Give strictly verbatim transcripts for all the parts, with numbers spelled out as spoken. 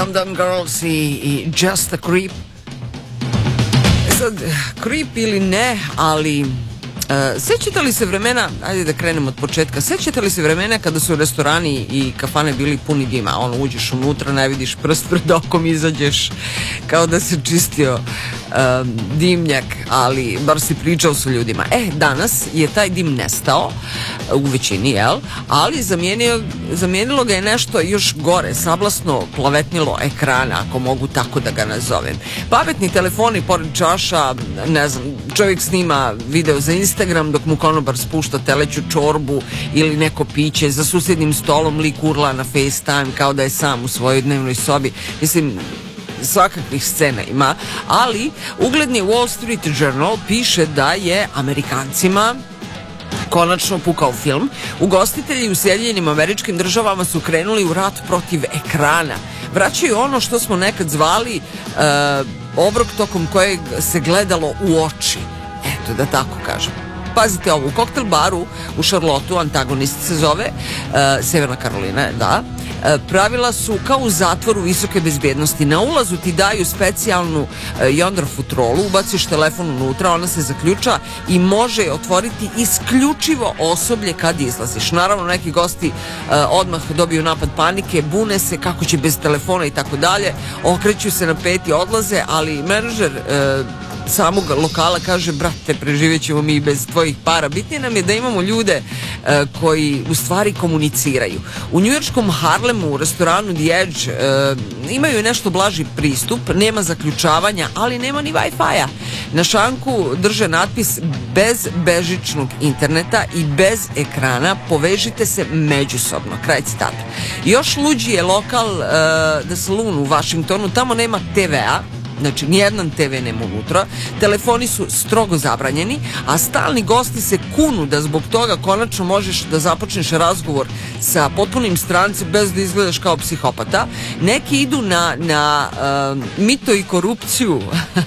Dum Dum Girls i, i Just a Creep. Sad, creep ili ne, ali uh, sećate li se vremena, ajde da krenemo od početka, sećate li se vremena kada su restorani i kafane bili puni dima, ono, uđeš unutra, ne vidiš prst pred okom, izađeš kao da se čistio um, dimnjak, ali bar si pričao sa ljudima. E, danas je taj dim nestao u većini, jel? Ali zamijenio, zamijenilo ga je nešto još gore, sablasno plavetnilo ekrana, ako mogu tako da ga nazovem. Pametni telefoni pored čaša, ne znam, čovjek snima video za Instagram dok mu konobar spušta teleću čorbu ili neko piće, za susjednim stolom lik urla na FaceTime kao da je sam u svojoj dnevnoj sobi. Mislim, svakakvih scena ima, ali ugledni Wall Street Journal piše da je Amerikancima konačno pukao film. Ugostitelji u Sjedinjenim Američkim Državama su krenuli u rat protiv ekrana. Vraćaju ono što smo nekad zvali uh, obrok tokom kojeg se gledalo u oči. Eto, da tako kažem. Pazite ovo, u koktel baru u Charlotteu, antagonist se zove, uh, Severna Karolina, da, uh, pravila su kao u zatvoru visoke bezbjednosti. Na ulazu ti daju specijalnu uh, Yonder futrolu, ubaciš telefon unutra, ona se zaključa i može otvoriti isključivo osoblje kad izlaziš. Naravno, neki gosti uh, odmah dobiju napad panike, bune se kako će bez telefona i tako dalje, okreću se na peti, odlaze, ali menadžer uh, samog lokala kaže, brate, preživjet ćemo mi bez tvojih para. Bitnije nam je da imamo ljude uh, koji u stvari komuniciraju. U njujorškom Harlemu, u restoranu The Edge, uh, imaju nešto blaži pristup, nema zaključavanja, ali nema ni Wi-Fi-a. Na šanku drže natpis bez bežičnog interneta i bez ekrana, povežite se međusobno. Kraj citata. Još luđi je lokal uh, The Saloon u Washingtonu, tamo nema te ve a, znači nijedan te ve nema unutra, telefoni su strogo zabranjeni, a stalni gosti se kunu da zbog toga konačno možeš da započneš razgovor sa potpunim strancem bez da izgledaš kao psihopata. Neki idu na, na um, mito i korupciju.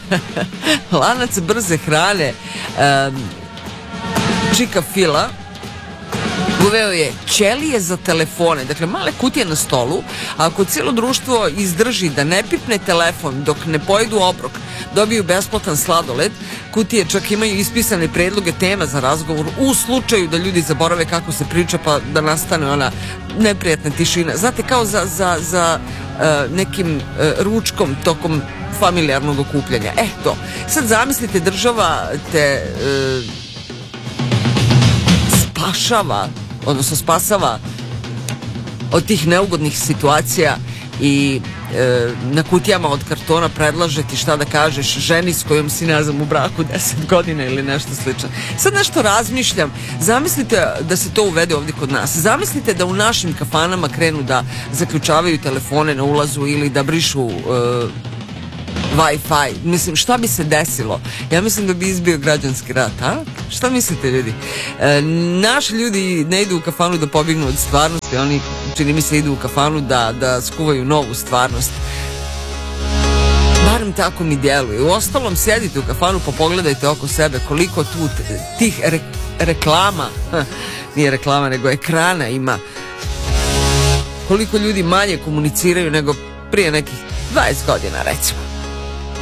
Lanac brze hrane um, Čika Fila uveo je ćelije za telefone, dakle male kutije na stolu, a ako cijelo društvo izdrži da ne pipne telefon dok ne pojedu obrok, dobiju besplatan sladoled. Kutije čak imaju ispisane predloge tema za razgovor u slučaju da ljudi zaborave kako se priča, pa da nastane ona neprijatna tišina. Znate, kao za, za, za uh, nekim uh, ručkom tokom familijarnog okupljanja. E, to. Sad zamislite, država te uh, spašava, odnosno spasava od tih neugodnih situacija i e, na kutijama od kartona predlaže ti šta da kažeš ženi s kojom si, ne znam, u braku deset godina ili nešto slično. Sad nešto razmišljam, zamislite da se to uvede ovdje kod nas, zamislite da u našim kafanama krenu da zaključavaju telefone na ulazu ili da brišu e, Wi-Fi. Mislim, šta bi se desilo? Ja mislim da bi izbio građanski rat, a? Šta mislite, ljudi? E, naši ljudi ne idu u kafanu da pobignu od stvarnosti, oni, čini mi se, idu u kafanu da, da skuvaju novu stvarnost. Barem tako mi djeluje. U ostalom, sjedite u kafanu pa pogledajte oko sebe koliko tu tih re, reklama, ha, nije reklama, nego ekrana ima. Koliko ljudi manje komuniciraju nego prije nekih dvadeset godina, recimo.